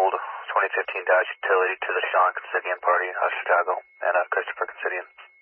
gold 2015 Dodge Utility to the Sean Considian party, Chicago, and Christopher Considian.